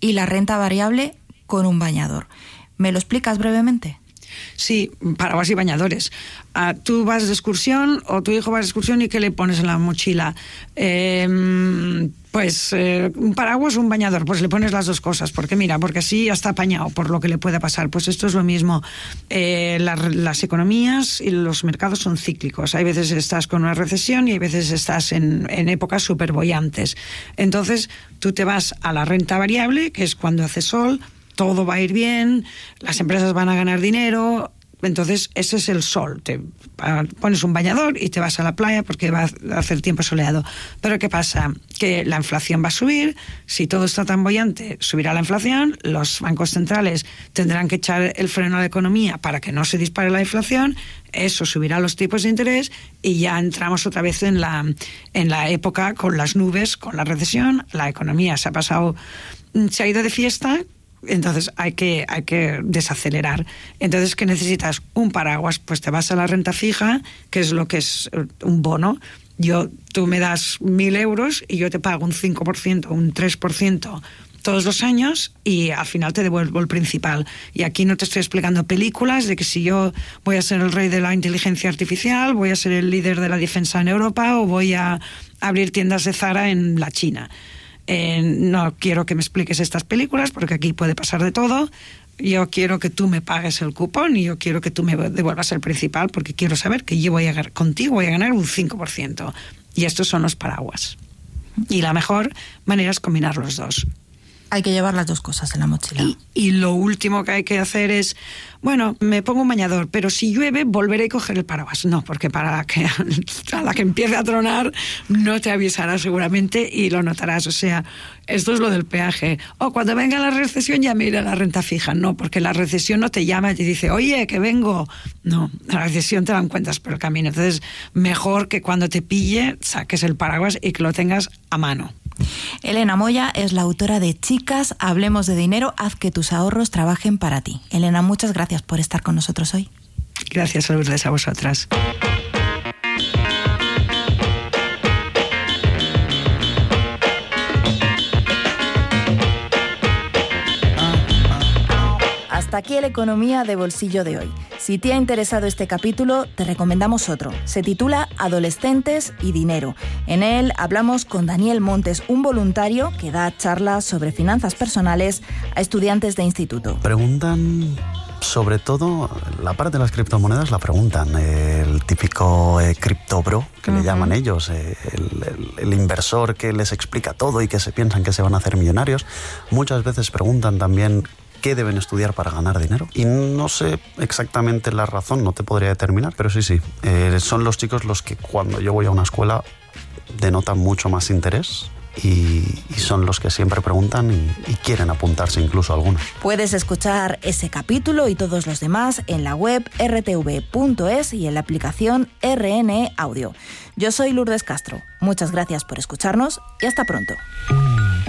y la renta variable con un bañador. ¿Me lo explicas brevemente? Sí, paraguas y bañadores. Tú vas de excursión o tu hijo va de excursión y ¿qué le pones en la mochila? Un paraguas o un bañador, pues le pones las dos cosas, porque así ya está apañado por lo que le pueda pasar. Pues esto es lo mismo. Las economías y los mercados son cíclicos. Hay veces estás con una recesión y hay veces estás en épocas súper bollantes. Entonces tú te vas a la renta variable, que es cuando hace sol, todo va a ir bien, las empresas van a ganar dinero. Entonces ese es el sol, te pones un bañador y te vas a la playa porque va a hacer tiempo soleado. Pero ¿qué pasa? Que la inflación va a subir, si todo está tan bollante subirá la inflación, los bancos centrales tendrán que echar el freno a la economía para que no se dispare la inflación, eso subirá los tipos de interés y ya entramos otra vez en la época con las nubes, con la recesión, la economía se ha ido de fiesta. Entonces hay que desacelerar. Entonces, ¿qué necesitas? Un paraguas. Pues te vas a la renta fija, que es lo que es un bono. Tú me das 1.000 euros y yo te pago un 5%, un 3% todos los años y al final te devuelvo el principal. Y aquí no te estoy explicando películas de que si yo voy a ser el rey de la inteligencia artificial, voy a ser el líder de la defensa en Europa o voy a abrir tiendas de Zara en la China. No quiero que me expliques estas películas porque aquí puede pasar de todo. Yo quiero que tú me pagues el cupón y yo quiero que tú me devuelvas el principal porque quiero saber que yo contigo voy a ganar un 5%. Y estos son los paraguas. Y la mejor manera es combinar los dos. Hay que llevar las dos cosas en la mochila. Y lo último que hay que hacer es, me pongo un bañador, pero si llueve volveré a coger el paraguas. No, porque a la que empiece a tronar no te avisará seguramente y lo notarás. O sea, esto es lo del peaje. Cuando venga la recesión ya me iré a la renta fija. No, porque la recesión no te llama y te dice, oye, que vengo. No, la recesión te la encuentras por el camino. Entonces, mejor que cuando te pille saques el paraguas y que lo tengas a mano. Elena Moya es la autora de Chicas, hablemos de dinero, haz que tus ahorros trabajen para ti. Elena, muchas gracias por estar con nosotros hoy. Gracias, Lourdes, a vosotras. Hasta aquí el Economía de Bolsillo de hoy. Si te ha interesado este capítulo, te recomendamos otro. Se titula Adolescentes y Dinero. En él hablamos con Daniel Montes, un voluntario que da charlas sobre finanzas personales a estudiantes de instituto. Preguntan, sobre todo, la parte de las criptomonedas la preguntan. El típico criptobro, que le llaman ellos, el inversor que les explica todo y que se piensan que se van a hacer millonarios. Muchas veces preguntan también qué deben estudiar para ganar dinero. Y no sé exactamente la razón, no te podría determinar, pero sí. Son los chicos los que cuando yo voy a una escuela denotan mucho más interés y son los que siempre preguntan y quieren apuntarse incluso algunos. Puedes escuchar ese capítulo y todos los demás en la web rtv.es y en la aplicación RN Audio. Yo soy Lourdes Castro. Muchas gracias por escucharnos y hasta pronto.